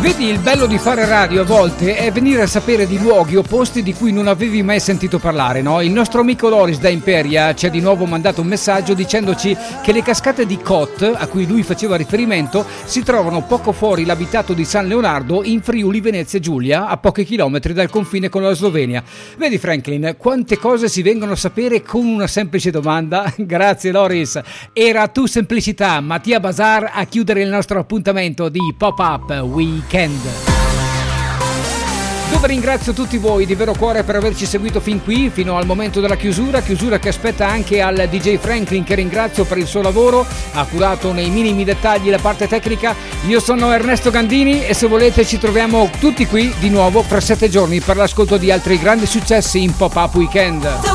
Vedi, il bello di fare radio a volte è venire a sapere di luoghi o posti di cui non avevi mai sentito parlare, no? Il nostro amico Loris da Imperia ci ha di nuovo mandato un messaggio dicendoci che le cascate di Kot, a cui lui faceva riferimento, si trovano poco fuori l'abitato di San Leonardo in Friuli Venezia Giulia, a pochi chilometri dal confine con la Slovenia. Vedi Franklin, quante cose si vengono a sapere con una semplice domanda? Grazie Loris. Era tu semplicità, Mattia Bazar a chiudere il nostro appuntamento di Pop-Up Weekend. Dove ringrazio tutti voi di vero cuore per averci seguito fin qui, fino al momento della chiusura che aspetta anche al DJ Franklin, che ringrazio per il suo lavoro, ha curato nei minimi dettagli la parte tecnica. Io sono Ernesto Gandini e se volete ci troviamo tutti qui di nuovo fra 7 giorni per l'ascolto di altri grandi successi in Pop-Up Weekend.